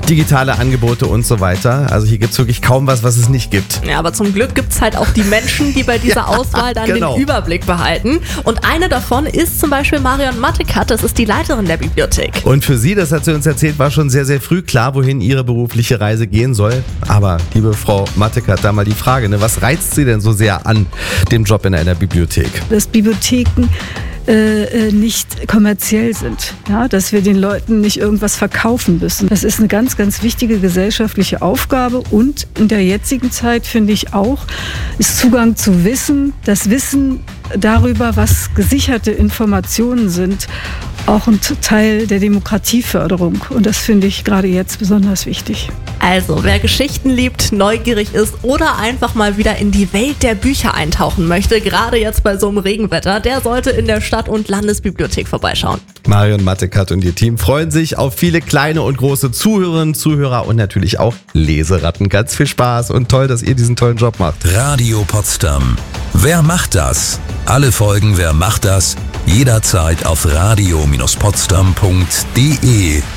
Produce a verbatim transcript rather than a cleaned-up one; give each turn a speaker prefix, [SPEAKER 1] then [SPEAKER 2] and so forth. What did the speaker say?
[SPEAKER 1] digitale Angebote und so weiter. Also hier gibt es wirklich kaum was, was es nicht gibt.
[SPEAKER 2] Ja, aber zum Glück gibt es halt auch die Menschen, die bei dieser ja, Auswahl dann genau. den Überblick behalten. Und eine davon ist zum Beispiel Marion Mattekat, das ist die Leiterin der Bibliothek.
[SPEAKER 1] Und für sie, das hat sie uns erzählt, war schon sehr, sehr früh klar, wohin ihre berufliche Reise gehen soll. Aber liebe Frau Mattekat, da mal die Frage, ne, was reizt Sie denn so sehr an dem Job in einer Bibliothek?
[SPEAKER 3] Dass Bibliotheken äh, nicht kommerziell sind, ja, dass wir den Leuten nicht irgendwas verkaufen müssen. Das ist eine ganz, ganz wichtige gesellschaftliche Aufgabe und in der jetzigen Zeit finde ich auch, ist Zugang zu Wissen, das Wissen darüber, was gesicherte Informationen sind, auch ein Teil der Demokratieförderung. Und das finde ich gerade jetzt besonders wichtig.
[SPEAKER 2] Also, wer Geschichten liebt, neugierig ist oder einfach mal wieder in die Welt der Bücher eintauchen möchte, gerade jetzt bei so einem Regenwetter, der sollte in der Stadt- und Landesbibliothek vorbeischauen.
[SPEAKER 1] Marion Mattekat und ihr Team freuen sich auf viele kleine und große Zuhörerinnen, Zuhörer und natürlich auch Leseratten. Ganz viel Spaß und toll, dass ihr diesen tollen Job macht.
[SPEAKER 4] Radio Potsdam. Wer macht das? Alle Folgen Wer macht das? Jederzeit auf radio Bindestrich potsdam punkt de.